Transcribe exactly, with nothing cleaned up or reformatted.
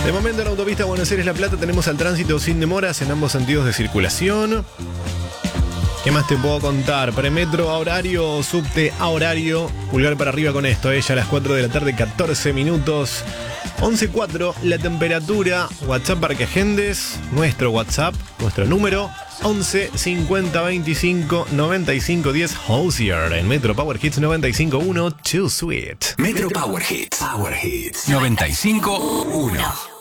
De momento en la autopista Buenos Aires-La Plata tenemos al tránsito sin demoras en ambos sentidos de circulación. ¿Qué más te puedo contar? Premetro a horario, subte a horario. Pulgar para arriba con esto, ella a las cuatro de la tarde, catorce minutos. once cuatro, la temperatura. WhatsApp para que agendes. Nuestro WhatsApp, nuestro número. once cincuenta veinticinco noventa y cinco diez. Hosier en Metro Power Hits noventa y cinco uno. Too Sweet. Metro Power Hits. Power Hits noventa y cinco uno.